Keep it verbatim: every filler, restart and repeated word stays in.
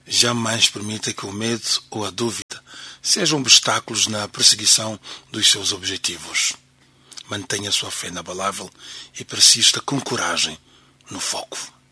Jamais permita que o medo ou a dúvida sejam obstáculos na perseguição dos seus objetivos. Mantenha sua fé inabalável e persista com coragem no foco.